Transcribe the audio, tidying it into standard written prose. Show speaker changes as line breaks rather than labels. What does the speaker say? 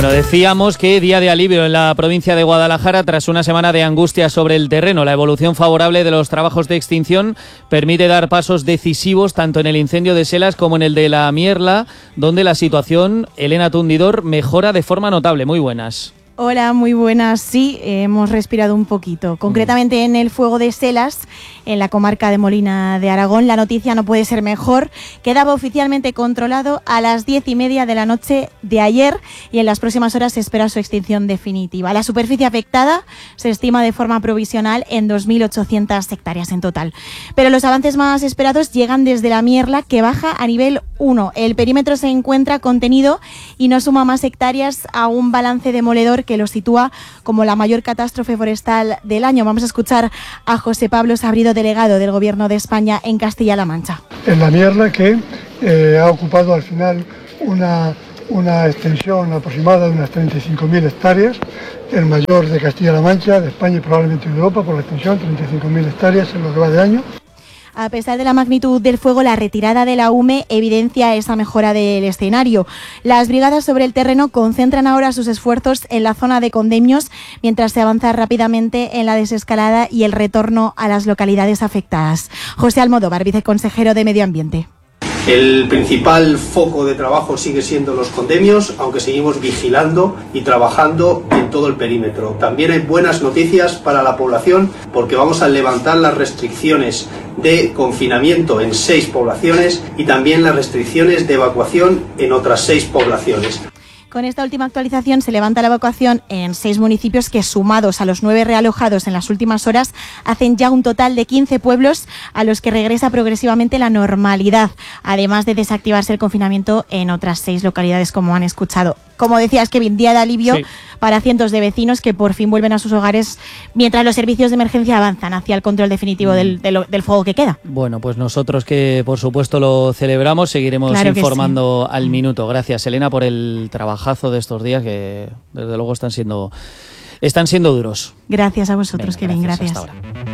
Bueno, decíamos que día de alivio en la provincia de Guadalajara tras una semana de angustia sobre el terreno. La evolución favorable de los trabajos de extinción permite dar pasos decisivos tanto en el incendio de Selas como en el de la Mierla, donde la situación, Elena Tundidor, mejora de forma notable. Muy buenas.
Hola, muy buenas. Sí, hemos respirado un poquito. Concretamente en el fuego de Selas, en la comarca de Molina de Aragón, la noticia no puede ser mejor. Quedaba oficialmente controlado a las 10:30 de la noche de ayer y en las próximas horas se espera su extinción definitiva. La superficie afectada se estima de forma provisional en 2.800 hectáreas en total. Pero los avances más esperados llegan desde la Mierla, que baja a nivel 1. El perímetro se encuentra contenido y no suma más hectáreas a un balance demoledor que lo sitúa como la mayor catástrofe forestal del año. Vamos a escuchar a José Pablo Sabrido, delegado del Gobierno de España en Castilla-La Mancha.
En la Mierla, que ha ocupado al final una extensión aproximada de unas 35.000 hectáreas, el mayor de Castilla-La Mancha, de España y probablemente de Europa por la extensión, 35.000 hectáreas en lo que va de año.
A pesar de la magnitud del fuego, la retirada de la UME evidencia esa mejora del escenario. Las brigadas sobre el terreno concentran ahora sus esfuerzos en la zona de Condemios, mientras se avanza rápidamente en la desescalada y el retorno a las localidades afectadas. José Almodóvar, viceconsejero de Medio Ambiente.
El principal foco de trabajo sigue siendo los condemios, aunque seguimos vigilando y trabajando en todo el perímetro. También hay buenas noticias para la población porque vamos a levantar las restricciones de confinamiento en 6 poblaciones y también las restricciones de evacuación en otras 6 poblaciones.
Con esta última actualización se levanta la evacuación en 6 municipios que, sumados a los 9 realojados en las últimas horas, hacen ya un total de 15 pueblos a los que regresa progresivamente la normalidad, además de desactivarse el confinamiento en otras 6 localidades, como han escuchado. Como decías, Kevin, día de alivio para cientos de vecinos que por fin vuelven a sus hogares mientras los servicios de emergencia avanzan hacia el control definitivo del fuego que queda.
Bueno, pues nosotros que por supuesto lo celebramos, seguiremos informando al minuto. Gracias, Elena, por el trabajazo de estos días que desde luego están siendo duros.
Gracias a vosotros, Kevin. Gracias.
Hasta ahora.